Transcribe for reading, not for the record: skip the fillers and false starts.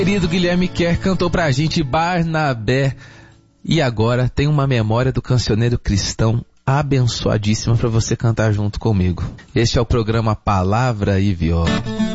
Querido Guilherme Kerr cantou pra gente Barnabé. E agora tem uma memória do cancioneiro cristão abençoadíssima para você cantar junto comigo. Este é o programa Palavra e Viola.